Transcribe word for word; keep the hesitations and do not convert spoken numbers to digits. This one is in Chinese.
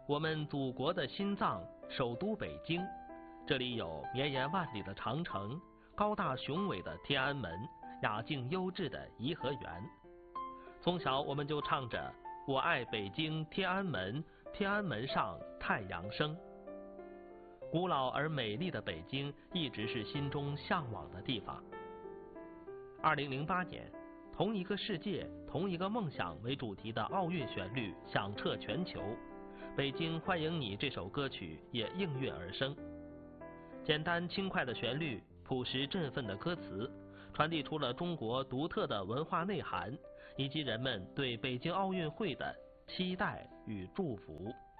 我们祖国的心脏，首都北京，这里有绵延万里的长城，高大雄伟的天安门，雅静优质的颐和园。从小我们就唱着“我爱北京天安门，天安门上太阳升”。古老而美丽的北京一直是心中向往的地方。二零零八年，同一个世界，同一个梦想为主题的奥运旋律响彻全球，北京欢迎你这首歌曲也应运而生。简单轻快的旋律，朴实振奋的歌词，传递出了中国独特的文化内涵，以及人们对北京奥运会的期待与祝福。